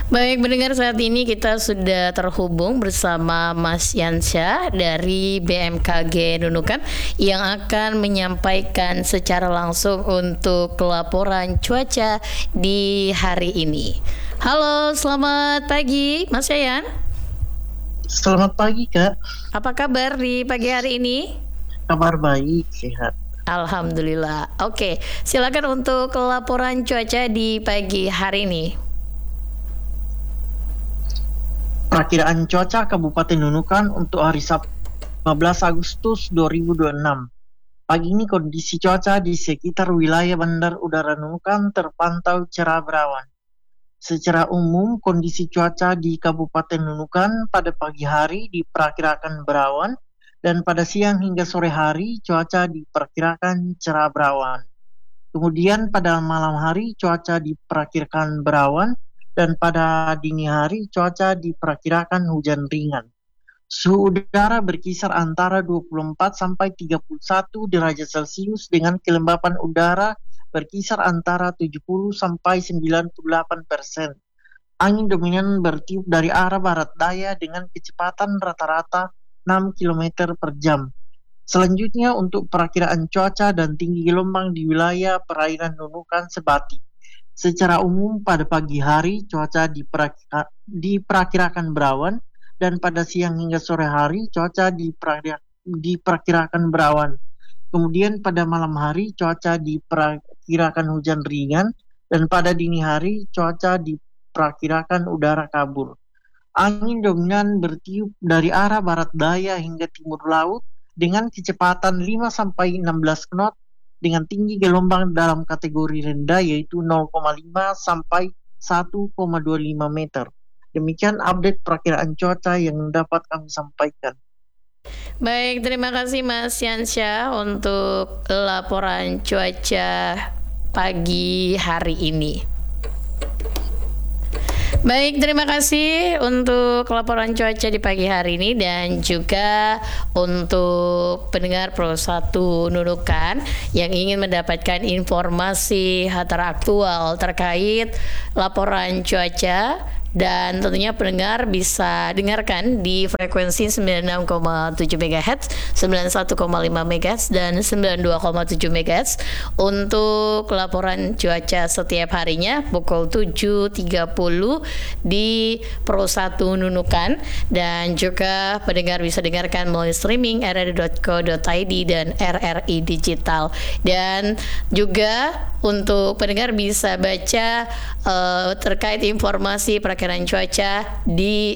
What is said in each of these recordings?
Baik, mendengar saat ini kita sudah terhubung bersama Mas Yansyah dari BMKG Nunukan yang akan menyampaikan secara langsung untuk laporan cuaca di hari ini. Halo, selamat pagi Mas Yayan. Selamat pagi, Kak. Apa kabar di pagi hari ini? Kabar baik, sehat. Alhamdulillah. Oke, silakan untuk laporan cuaca di pagi hari ini. Perakiraan cuaca Kabupaten Nunukan untuk hari Sabtu 15 Agustus 2026. Pagi ini kondisi cuaca di sekitar wilayah Bandar Udara Nunukan terpantau cerah berawan. Secara umum, kondisi cuaca di Kabupaten Nunukan pada pagi hari diperkirakan berawan dan pada siang hingga sore hari cuaca diperkirakan cerah berawan. Kemudian pada malam hari cuaca diperkirakan berawan dan pada dini hari cuaca diperkirakan hujan ringan. Suhu udara berkisar antara 24 sampai 31 derajat Celcius dengan kelembapan udara berkisar antara 70 sampai 98%. Angin dominan bertiup dari arah barat daya dengan kecepatan rata-rata 6 km per jam. Selanjutnya untuk perakiraan cuaca dan tinggi gelombang di wilayah perairan Nunukan Sebati. Secara umum pada pagi hari cuaca diperkirakan berawan dan pada siang hingga sore hari cuaca diperkirakan berawan. Kemudian pada malam hari cuaca diperkirakan hujan ringan dan pada dini hari cuaca diperkirakan udara kabur. Angin dominan bertiup dari arah barat daya hingga timur laut dengan kecepatan 5 sampai 16 knot dengan tinggi gelombang dalam kategori rendah yaitu 0,5 sampai 1,25 meter. Demikian update perakiraan cuaca yang dapat kami sampaikan. Baik, terima kasih Mas Yansyah untuk laporan cuaca pagi hari ini. Baik, terima kasih untuk laporan cuaca di pagi hari ini dan juga untuk pendengar Pro 1 Nunukan yang ingin mendapatkan informasi teraktual terkait laporan cuaca. Dan tentunya pendengar bisa dengarkan di frekuensi 96,7 MHz, 91,5 MHz, dan 92,7 MHz untuk laporan cuaca setiap harinya pukul 7.30 di Pro 1 Nunukan. Dan juga pendengar bisa dengarkan melalui streaming rri.co.id dan RRI Digital. Dan juga untuk pendengar bisa baca terkait informasi perakiraan cuaca di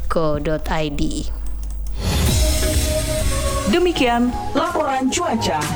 rri.co.id. Demikian laporan cuaca.